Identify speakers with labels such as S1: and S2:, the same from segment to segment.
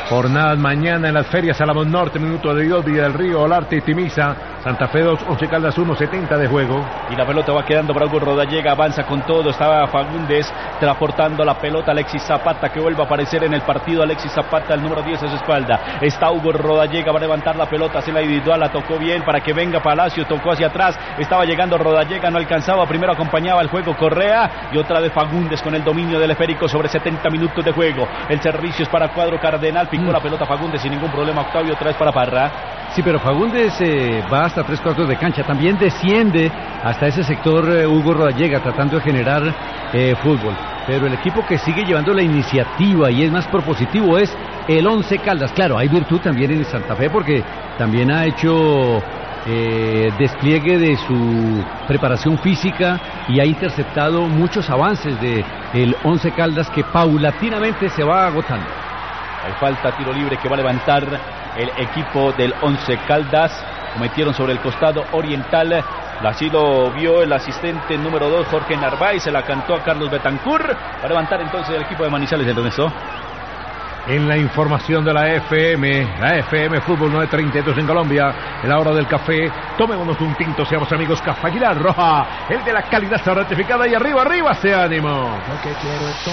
S1: Jornadas mañana en las ferias Salamón Norte, Minuto de Dios, Villa del Río, Olarte y Timiza. Santa Fe 2, Once Caldas 1, 70 de juego.
S2: Y la pelota va quedando para Hugo Rodallega, avanza con todo, estaba Fagundes transportando la pelota, Alexis Zapata que vuelve a aparecer en el partido, Alexis Zapata, el número 10 a su espalda, está Hugo Rodallega, va a levantar la pelota, hace la individual, la tocó bien para que venga Palacio, tocó hacia atrás, estaba llegando Rodallega, no alcanzaba, primero acompañaba el juego Correa y otra vez Fagundes con el dominio del esférico sobre 70 minutos de juego, el servicio es para Cuadro Cardenal, picó la pelota Fagundes sin ningún problema, Octavio otra vez para Parra.
S3: Sí, pero Fagundes va hasta 3/4 de cancha, también desciende hasta ese sector Hugo Rodallega tratando de generar fútbol, pero el equipo que sigue llevando la iniciativa y es más propositivo es el Once Caldas. Claro, hay virtud también en Santa Fe porque también ha hecho despliegue de su preparación física y ha interceptado muchos avances de el Once Caldas que paulatinamente se va agotando.
S2: Hay falta, tiro libre que va a levantar el equipo del Once Caldas. Cometieron sobre el costado oriental. Así lo vio el asistente número 2, Jorge Narváez. Se la cantó a Carlos Betancur. Va a levantar entonces el equipo de Manizales, Ernesto.
S1: En la información de la FM Fútbol 932 en Colombia, en la hora del café, tomémonos un tinto, seamos amigos. Café Aguilar Roja, el de la calidad certificada, y arriba, arriba, se ánimo.
S4: Lo que quiero es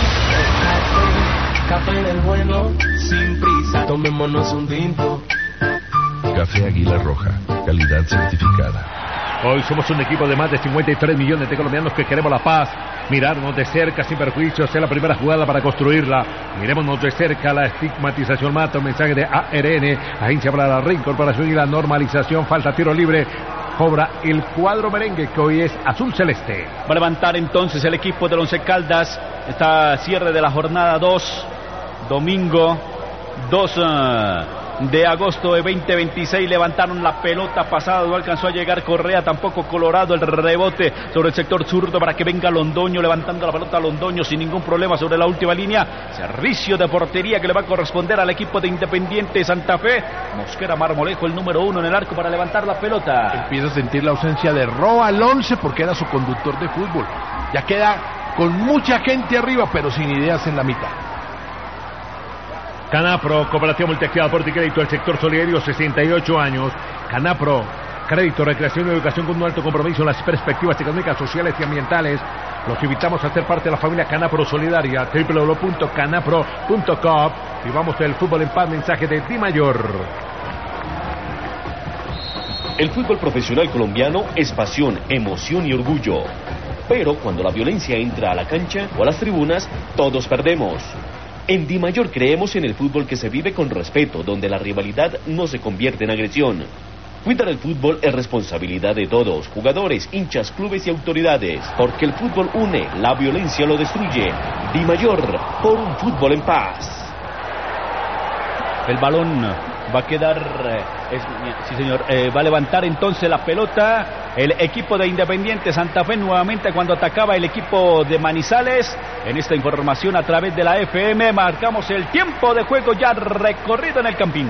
S4: tomar café del bueno, sin prisa, tomémonos un tinto.
S5: Café Aguilar Roja, calidad certificada.
S1: Hoy somos un equipo de más de 53 millones de colombianos que queremos la paz, mirarnos de cerca sin perjuicio, hacer la primera jugada para construirla. Mirémonos de cerca, la estigmatización mata, un mensaje de ARN, Agencia para la Reincorporación y la Normalización. Falta, tiro libre, cobra el cuadro merengue que hoy es azul celeste.
S2: Va a levantar entonces el equipo del Once Caldas, está cierre de la jornada 2, domingo 2 de agosto de 2026, levantaron la pelota pasada, no alcanzó a llegar Correa, tampoco Colorado, el rebote sobre el sector zurdo para que venga Londoño, levantando la pelota Londoño sin ningún problema sobre la última línea, servicio de portería que le va a corresponder al equipo de Independiente Santa Fe, Mosquera Marmolejo, el número 1 en el arco para levantar la pelota.
S6: Empieza a sentir la ausencia de Roa al 11 porque era su conductor de fútbol, ya queda con mucha gente arriba pero sin ideas en la mitad.
S1: Canapro, Cooperativa Multiactiva Aporte y Crédito, el sector solidario, 68 años. Canapro, crédito, recreación y educación con un alto compromiso en las perspectivas económicas, sociales y ambientales. Los invitamos a ser parte de la familia Canapro Solidaria, www.canapro.com. Vivamos el fútbol en paz, mensaje de Di Mayor.
S7: El fútbol profesional colombiano es pasión, emoción y orgullo. Pero cuando la violencia entra a la cancha o a las tribunas, todos perdemos. En Di Mayor creemos en el fútbol que se vive con respeto, donde la rivalidad no se convierte en agresión. Cuidar el fútbol es responsabilidad de todos, jugadores, hinchas, clubes y autoridades, porque el fútbol une, la violencia lo destruye. Di Mayor, por un fútbol en paz.
S2: El balón va a quedar, sí señor, va a levantar entonces la pelota el equipo de Independiente Santa Fe nuevamente cuando atacaba el equipo de Manizales. En esta información a través de la FM marcamos el tiempo de juego ya recorrido en el Campín.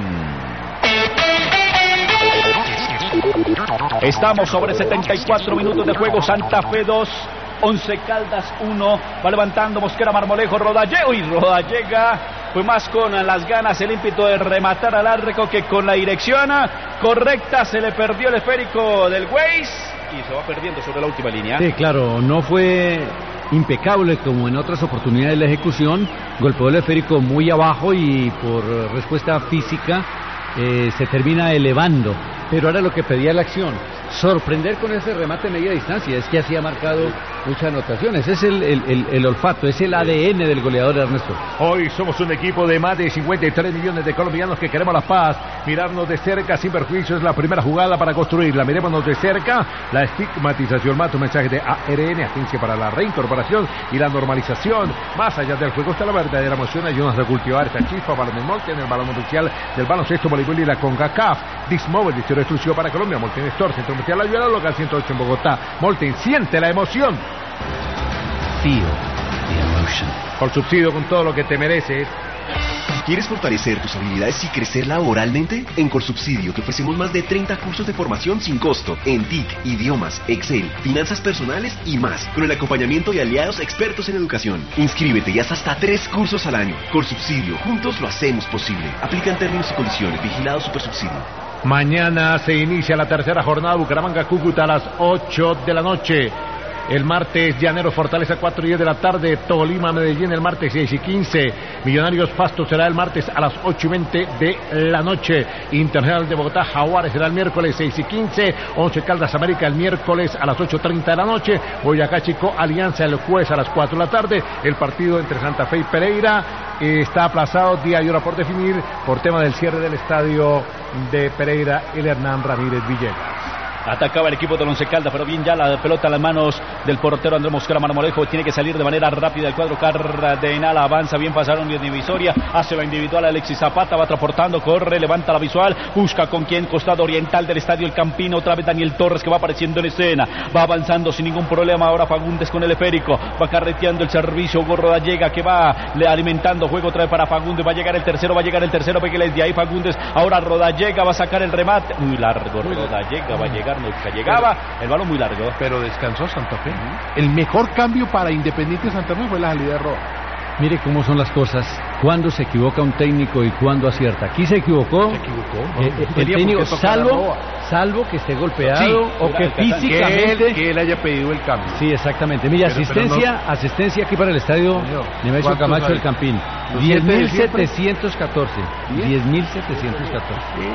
S2: Estamos sobre 74 minutos de juego. Santa Fe 2, Once Caldas 1. Va levantando Mosquera Marmolejo, Rodallega fue más con las ganas, el ímpetu de rematar al arco que con la dirección correcta. Se le perdió el esférico del Weiss y se va perdiendo sobre la última línea.
S3: Sí, claro, no fue impecable como en otras oportunidades la ejecución. Golpeó el esférico muy abajo y por respuesta física se termina elevando. Pero ahora lo que pedía la acción, sorprender con ese remate de media distancia, es que así ha marcado muchas anotaciones. Es el olfato, es el ADN del goleador Ernesto.
S1: Hoy somos un equipo de más de 53 millones de colombianos que queremos la paz. Mirarnos de cerca sin perjuicio es la primera jugada para construirla. Mirémonos de cerca, la estigmatización mata, un mensaje de ARN, Agencia para la Reincorporación y la Normalización. Más allá del juego está la verdadera emoción. Ayúdanos a cultivar esta chispa. Balón del Monte en el balón oficial del baloncesto, voleibol y la CONCACAF. Dismóvil, distribuidor exclusivo para Colombia. Molten Store, Centro Mundial La Ayuda, local 108 en Bogotá. Molten, siente la emoción.
S5: Feel the emotion.
S1: Por subsidio con todo lo que te mereces.
S8: ¿Quieres fortalecer tus habilidades y crecer laboralmente? En Colsubsidio te ofrecemos más de 30 cursos de formación sin costo en TIC, idiomas, Excel, finanzas personales y más, con el acompañamiento de aliados expertos en educación. Inscríbete y haz hasta 3 cursos al año. Colsubsidio, juntos lo hacemos posible. Aplican términos y condiciones. Vigilado Supersubsidio.
S1: Mañana se inicia la tercera jornada Bucaramanga-Cúcuta a las 8 de la noche. El martes, Llaneros Fortaleza 4:10 de la tarde, Tolima Medellín el martes 6:15, Millonarios Pasto será el martes a las 8:20 de la noche, Internacional de Bogotá Jaguares será el miércoles 6:15, Once Caldas América el miércoles a las 8:30 de la noche, Boyacá Chico Alianza el jueves a las 4 de la tarde, el partido entre Santa Fe y Pereira está aplazado, día y hora por definir por tema del cierre del estadio de Pereira, el Hernán Ramírez Villegas.
S2: Atacaba el equipo de Once Caldas, pero bien ya la pelota en las manos del portero Andrés Mosquera Marmolejo. Tiene que salir de manera rápida el cuadro cardenal. Avanza bien, pasaron bien divisoria. Hace la individual Alexis Zapata, va transportando, corre, levanta la visual. Busca con quién, costado oriental del estadio El Campino. Otra vez Daniel Torres que va apareciendo en escena. Va avanzando sin ningún problema. Ahora Fagundes con el esférico. Va carreteando el servicio. Hugo Rodallega que va alimentando juego otra vez para Fagundes. Va a llegar el tercero, pégale de ahí Fagundes. Ahora Rodallega va a sacar el remate. Muy largo, Rodallega va a llegar. Nunca llegaba, el balón muy largo.
S6: Pero descansó Santa Fe. El mejor cambio para Independiente Santa Fe fue la salida de Roa.
S3: Mire cómo son las cosas, cuando se equivoca un técnico y cuando acierta. Aquí se equivocó. El técnico, salvo que esté golpeado, sí, o que físicamente
S6: que él haya pedido el cambio.
S3: Sí, exactamente. Mira, asistencia aquí para el estadio Nemesio Camacho del Campín. 10.714. 10.714.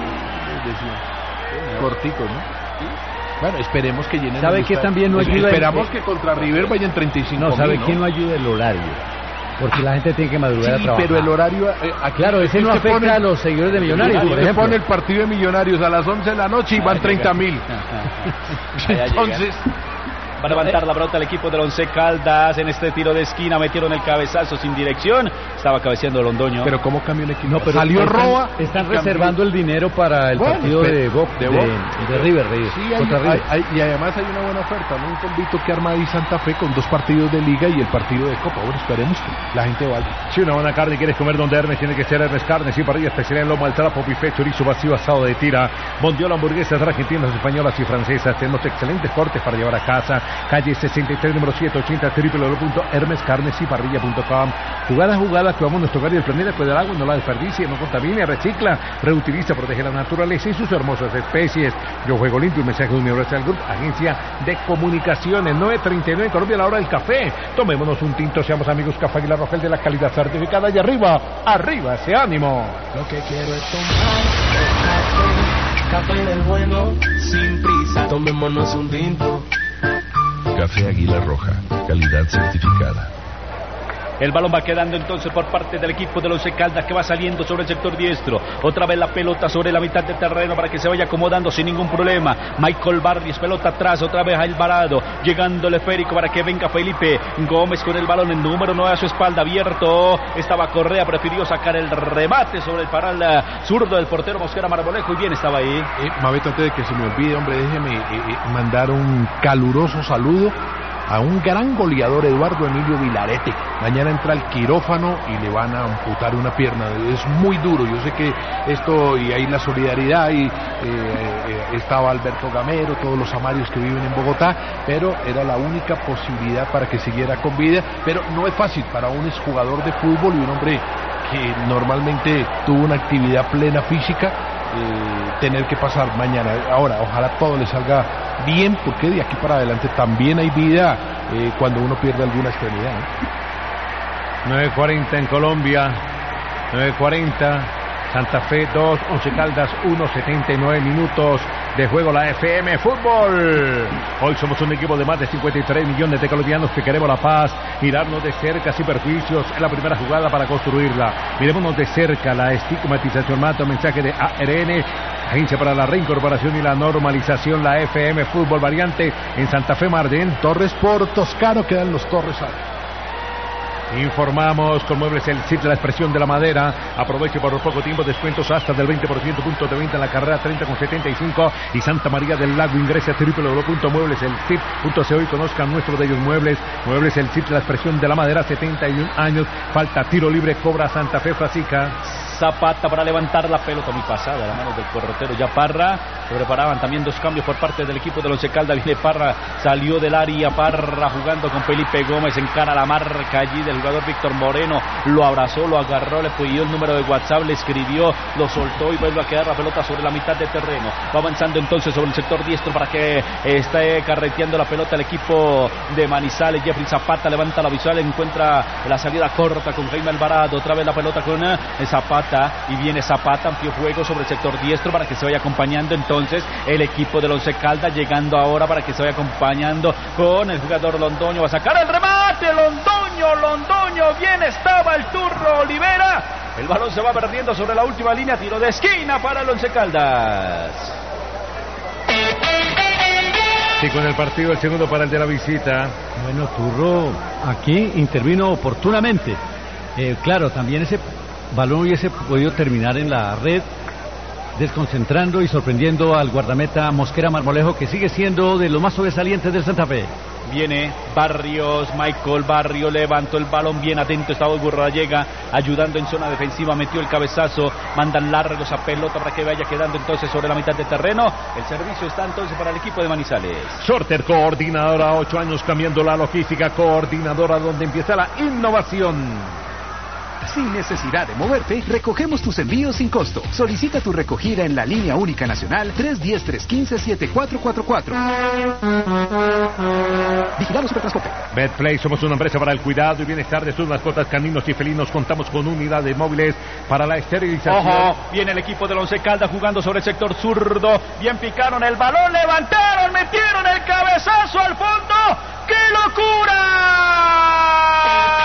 S6: Cortico, ¿no? Bueno, esperemos que llenen.
S3: ¿Sabe qué también no ayuda?
S6: Esperamos que contra River vayan 35.000.
S3: No, ¿sabe quién no ayuda? El horario. Porque la gente tiene que madrugar a trabajar.
S6: Pero el horario...
S3: claro, ese no afecta a los seguidores de Millonarios, por ejemplo.
S6: Pone el partido de Millonarios a las 11 de la noche y van 30.000. Entonces...
S2: Va a levantar la pelota el equipo del Once Caldas en este tiro de esquina. Metieron el cabezazo sin dirección. Estaba cabeceando Londoño.
S6: Pero ¿cómo cambió el equipo?
S3: No, pero
S6: salió Roa.
S3: Están reservando el dinero para el partido de River.
S6: Sí, y además hay una buena oferta, ¿no? Un convito que arma ahí Santa Fe con 2 partidos de Liga y el partido de Copa. Bueno, esperemos que la gente vaya.
S1: Si una buena carne quieres comer donde Hermes, tiene que ser Hermes Carnes y Parrilla especial en lomo al trapo, buffet, chorizo vacío, asado de tira, bondiola, hamburguesas argentinas, españolas y francesas. Tenemos excelentes cortes para llevar a casa. Calle 63, número 780, www.hermescarnesyparrilla.com. Jugada que vamos a nuestro hogar y el planeta, cuida el agua, no la desperdicie, no contamine, recicla, reutiliza, protege la naturaleza y sus hermosas especies. Yo juego limpio, un mensaje de Universal Group, agencia de comunicaciones. 9:39 en Colombia, la hora del café. Tomémonos un tinto, seamos amigos. Café Aguilar Roja, el de la calidad certificada. Y arriba ese ánimo.
S4: Lo que quiero es tomar café del bueno, sin prisa. Tomémonos un tinto.
S5: Café Águila Roja, calidad certificada.
S2: El balón va quedando entonces por parte del equipo de Once Caldas que va saliendo sobre el sector diestro. Otra vez la pelota sobre la mitad del terreno para que se vaya acomodando sin ningún problema. Michael Barrios, pelota atrás, otra vez a Alvarado. Llegando el esférico para que venga Felipe Gómez con el balón, el número 9 a su espalda, abierto. Estaba Correa, prefirió sacar el remate sobre el paral zurdo del portero Mosquera Marmolejo y bien estaba ahí.
S6: Mabeto, antes de que se me olvide, hombre, déjeme mandar un caluroso saludo a un gran goleador, Eduardo Emilio Vilarete. Mañana entra al quirófano y le van a amputar una pierna. Es muy duro. Yo sé que esto, y hay la solidaridad, y estaba Alberto Gamero, todos los amarios que viven en Bogotá, pero era la única posibilidad para que siguiera con vida. Pero no es fácil para un exjugador de fútbol y un hombre que normalmente tuvo una actividad plena física, tener que pasar mañana. Ahora, ojalá todo le salga bien, porque de aquí para adelante también hay vida cuando uno pierde alguna extremidad, ¿no?
S1: 9:40 en Colombia, 9:40, Santa Fe 2, Once Caldas 1, 79 minutos de juego la FM Fútbol. Hoy somos un equipo de más de 53 millones de colombianos que queremos la paz, mirarnos de cerca sin perjuicios, es la primera jugada para construirla. Mirémonos de cerca, la estigmatización mata, un mensaje de ARN, Agencia para la Reincorporación y la Normalización, la FM Fútbol, variante en Santa Fe Mardén.
S6: Torres por Toscano, quedan los Torres.
S1: Informamos con Muebles el CIP de la expresión de la madera. Aproveche por poco tiempo descuentos hasta del 20%, puntos de venta en la carrera 30,75 y Santa María del Lago. Ingrese a www.muebleselcip.co y conozcan nuestros bellos muebles. Muebles el CIP de la expresión de la madera, 71 años, falta tiro libre, cobra Santa Fe Frasica.
S2: Zapata para levantar la pelota, muy pasada a la mano del portero ya Parra. Se preparaban también 2 cambios por parte del equipo del Once Caldas. Viene Parra, salió del área, Parra jugando con Felipe Gómez, encara la marca allí del jugador Víctor Moreno, lo abrazó, lo agarró, le pidió el número de WhatsApp, le escribió, lo soltó y vuelve a quedar la pelota sobre la mitad de terreno. Va avanzando entonces sobre el sector diestro para que esté carreteando la pelota el equipo de Manizales. Jeffrey Zapata levanta la visual, encuentra la salida corta con Jaime Alvarado, otra vez la pelota con Zapata y viene Zapata, amplio juego sobre el sector diestro para que se vaya acompañando entonces el equipo del Once Caldas, llegando ahora para que se vaya acompañando con el jugador Londoño, va a sacar el remate, Londoño, bien estaba el turno Olivera, el balón se va perdiendo sobre la última línea, tiro de esquina para el Once Caldas.
S1: Sí, con el partido el segundo para el de la visita.
S3: Bueno, Turro aquí intervino oportunamente. Claro, también ese balón hubiese podido terminar en la red, desconcentrando y sorprendiendo al guardameta Mosquera Marmolejo, que sigue siendo de los más sobresalientes del Santa Fe.
S2: Viene Barrios, Michael Barrios levantó el balón bien atento, estaba Gurrallega ayudando en zona defensiva, metió el cabezazo, mandan largos a pelota para que vaya quedando entonces sobre la mitad de terreno. El servicio está entonces para el equipo de Manizales.
S1: Sorter, coordinadora, 8 años cambiando la logística, coordinadora donde empieza la innovación.
S9: Sin necesidad de moverte, recogemos tus envíos sin costo. Solicita tu recogida en la línea única nacional 310-315-7444. Vigilamos Supertransporte.
S1: Betplay, somos una empresa para el cuidado y bienestar de sus mascotas caninos y felinos. Contamos con unidades móviles para la esterilización.
S2: Ojo, viene el equipo del Once Caldas jugando sobre el sector zurdo. Bien picaron el balón, levantaron, metieron el cabezazo al fondo. ¡Qué locura!